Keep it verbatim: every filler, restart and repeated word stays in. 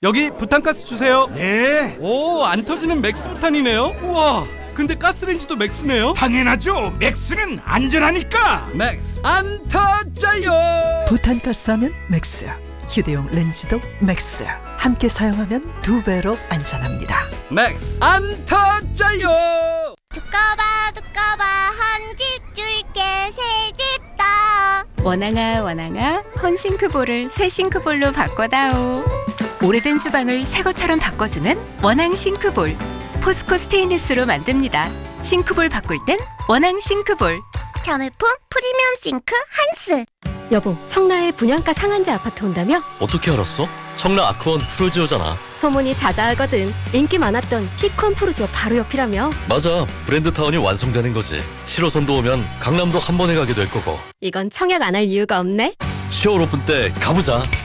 여기 부탄가스 주세요. 네, 오, 안 터지는 맥스 부탄이네요. 우와, 근데 가스레인지도 맥스네요. 당연하죠. 맥스는 안전하니까. 맥스 안 터져요. 부탄가스하면 맥스, 휴대용 렌즈도 맥스. 함께 사용하면 두 배로 안전합니다. 맥스 안 터져요. 두꺼봐 두꺼봐 한 집 줄게 새 집 다. 원앙아 원앙아 헌싱크볼을 새 싱크볼로 바꿔다오. 오래된 주방을 새 것처럼 바꿔주는 원앙 싱크볼. 포스코 스테인리스로 만듭니다. 싱크볼 바꿀 땐 원앙 싱크볼. 자매품 프리미엄 싱크 한스. 여보, 청라에 분양가 상한제 아파트 온다며? 어떻게 알았어? 청라 아크원 프루지오잖아. 소문이 자자하거든. 인기 많았던 피콘 프루지오 바로 옆이라며? 맞아, 브랜드 타운이 완성되는 거지. 칠 호선도 오면 강남도 한 번에 가게 될 거고. 이건 청약 안 할 이유가 없네. 시월 오픈 때 가보자.